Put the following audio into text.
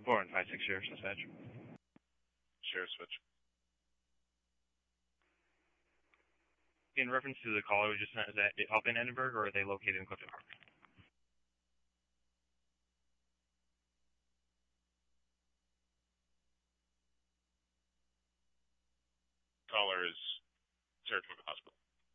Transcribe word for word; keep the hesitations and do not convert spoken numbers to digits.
four and five six Sheriff Dispatch. Sheriff Switch. In reference to the caller we just sent, is that up in Edinburgh, or are they located in Clifton Park? Caller is Saratoga Hospital.